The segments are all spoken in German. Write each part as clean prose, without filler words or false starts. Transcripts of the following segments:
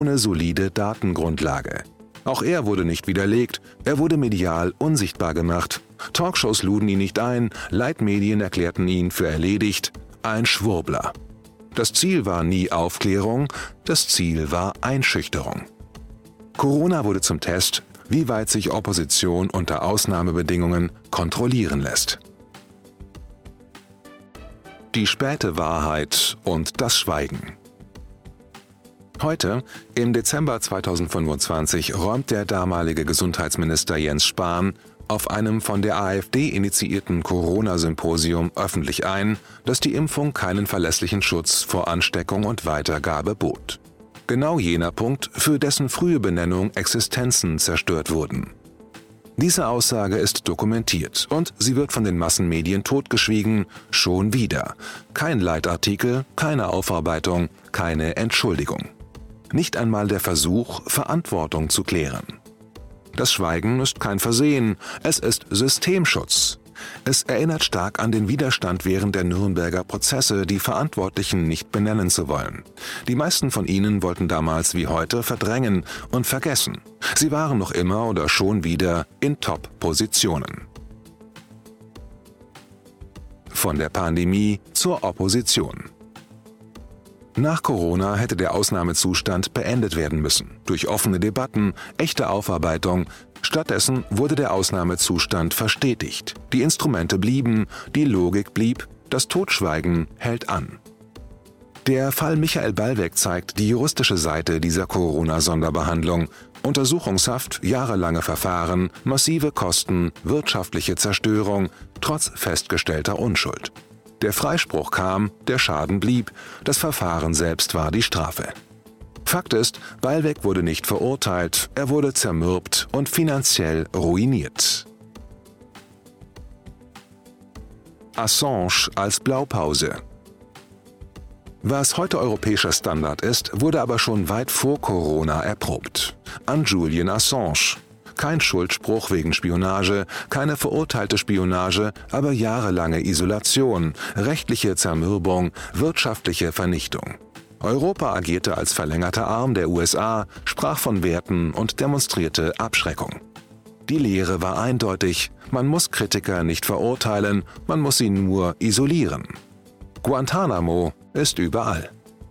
ohne solide Datengrundlage. Auch er wurde nicht widerlegt, er wurde medial unsichtbar gemacht. Talkshows luden ihn nicht ein, Leitmedien erklärten ihn für erledigt, ein Schwurbler. Das Ziel war nie Aufklärung, das Ziel war Einschüchterung. Corona wurde zum Test, wie weit sich Opposition unter Ausnahmebedingungen kontrollieren lässt. Die späte Wahrheit und das Schweigen. Heute, im Dezember 2025, räumt der damalige Gesundheitsminister Jens Spahn auf einem von der AfD initiierten Corona-Symposium öffentlich ein, dass die Impfung keinen verlässlichen Schutz vor Ansteckung und Weitergabe bot. Genau jener Punkt, für dessen frühe Benennung Existenzen zerstört wurden. Diese Aussage ist dokumentiert und sie wird von den Massenmedien totgeschwiegen, schon wieder. Kein Leitartikel, keine Aufarbeitung, keine Entschuldigung. Nicht einmal der Versuch, Verantwortung zu klären. Das Schweigen ist kein Versehen, es ist Systemschutz. Es erinnert stark an den Widerstand während der Nürnberger Prozesse, die Verantwortlichen nicht benennen zu wollen. Die meisten von ihnen wollten damals wie heute verdrängen und vergessen. Sie waren noch immer oder schon wieder in Top-Positionen. Von der Pandemie zur Opposition. Nach Corona hätte der Ausnahmezustand beendet werden müssen, durch offene Debatten, echte Aufarbeitung. Stattdessen wurde der Ausnahmezustand verstetigt. Die Instrumente blieben, die Logik blieb, das Totschweigen hält an. Der Fall Michael Ballweg zeigt die juristische Seite dieser Corona-Sonderbehandlung. Untersuchungshaft, jahrelange Verfahren, massive Kosten, wirtschaftliche Zerstörung, trotz festgestellter Unschuld. Der Freispruch kam, der Schaden blieb, das Verfahren selbst war die Strafe. Fakt ist, Ballweg wurde nicht verurteilt, er wurde zermürbt und finanziell ruiniert. Assange als Blaupause. Was heute europäischer Standard ist, wurde aber schon weit vor Corona erprobt. An Julian Assange. Kein Schuldspruch wegen Spionage, keine verurteilte Spionage, aber jahrelange Isolation, rechtliche Zermürbung, wirtschaftliche Vernichtung. Europa agierte als verlängerter Arm der USA, sprach von Werten und demonstrierte Abschreckung. Die Lehre war eindeutig, man muss Kritiker nicht verurteilen, man muss sie nur isolieren. Guantanamo ist überall.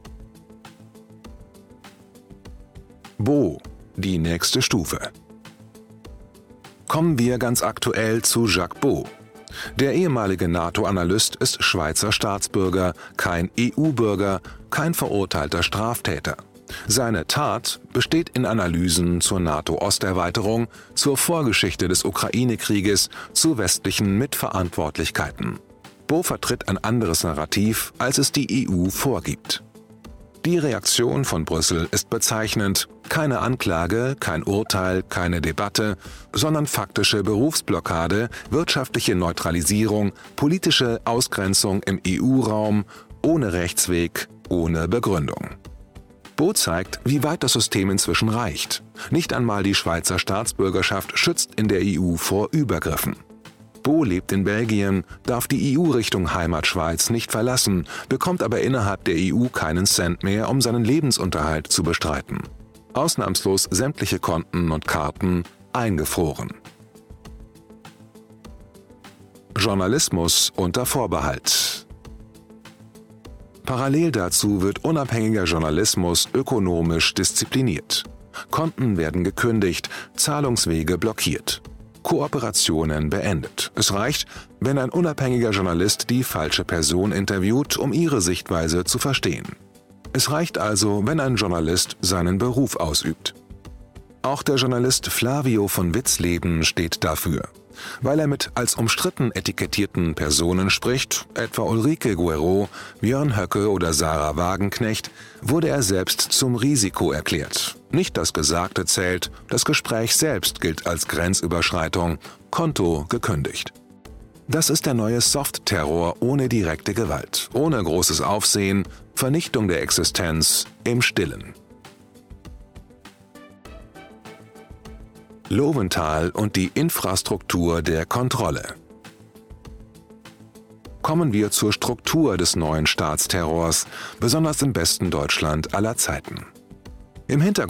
Bo, die nächste Stufe. Kommen wir ganz aktuell zu Jacques Beau. Der ehemalige NATO-Analyst ist Schweizer Staatsbürger, kein EU-Bürger, kein verurteilter Straftäter. Seine Tat besteht in Analysen zur NATO-Osterweiterung, zur Vorgeschichte des Ukraine-Krieges, zu westlichen Mitverantwortlichkeiten. Beau vertritt ein anderes Narrativ, als es die EU vorgibt. Die Reaktion von Brüssel ist bezeichnend. Keine Anklage, kein Urteil, keine Debatte, sondern faktische Berufsblockade, wirtschaftliche Neutralisierung, politische Ausgrenzung im EU-Raum, ohne Rechtsweg, ohne Begründung. Beau zeigt, wie weit das System inzwischen reicht. Nicht einmal die Schweizer Staatsbürgerschaft schützt in der EU vor Übergriffen. Beau lebt in Belgien, darf die EU Richtung Heimatschweiz nicht verlassen, bekommt aber innerhalb der EU keinen Cent mehr, um seinen Lebensunterhalt zu bestreiten. Ausnahmslos sämtliche Konten und Karten eingefroren. Journalismus unter Vorbehalt. Parallel dazu wird unabhängiger Journalismus ökonomisch diszipliniert. Konten werden gekündigt, Zahlungswege blockiert. Kooperationen beendet. Es reicht, wenn ein unabhängiger Journalist die falsche Person interviewt, um ihre Sichtweise zu verstehen. Es reicht also, wenn ein Journalist seinen Beruf ausübt. Auch der Journalist Flavio von Witzleben steht dafür. Weil er mit als umstritten etikettierten Personen spricht, etwa Ulrike Guerreau, Björn Höcke oder Sarah Wagenknecht, wurde er selbst zum Risiko erklärt. Nicht das Gesagte zählt, das Gespräch selbst gilt als Grenzüberschreitung, Konto gekündigt. Das ist der neue Soft-Terror ohne direkte Gewalt, ohne großes Aufsehen, Vernichtung der Existenz im Stillen. Lowenthal und die Infrastruktur der Kontrolle. Kommen wir zur Struktur des neuen Staatsterrors, besonders im besten Deutschland aller Zeiten. Im Hintergrund